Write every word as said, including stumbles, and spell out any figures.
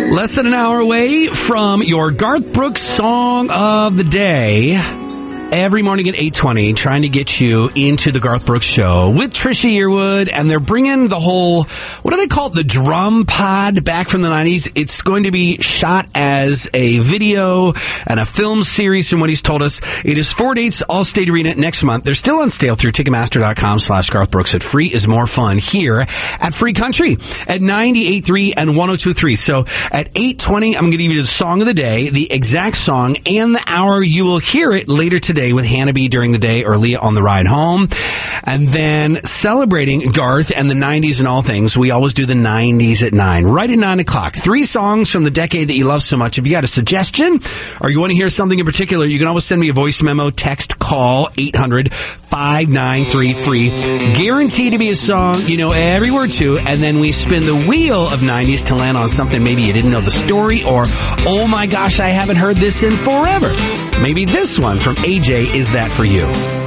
Less than an hour away from your Garth Brooks song of the day. Every morning at eight twenty, trying to get you into the Garth Brooks show with Trisha Yearwood, and they're bringing the whole, what do they call it, the drum pod back from the nineties. It's going to be shot as a video and a film series from what he's told us. It is four dates, Allstate Arena next month. They're still on sale through Ticketmaster.com slash Garth Brooks at Free is More Fun here at Free Country at ninety-eight point three and one oh two point three. So at eight twenty, I'm going to give you the song of the day, the exact song, and the hour. You will hear it later today with Hannah B during the day or Leah on the ride home. And then celebrating Garth and the nineties and all things, we always do the nineties at nine, right at nine o'clock. Three songs from the decade that you love so much. If you got a suggestion or you want to hear something in particular, you can always send me a voice memo, text, call eight hundred, five nine three, free. Guaranteed to be a song you know every word to, and then we spin the wheel of nineties to land on something maybe you didn't know the story, or, oh my gosh, I haven't heard this in forever. Maybe this one from A J is that for you.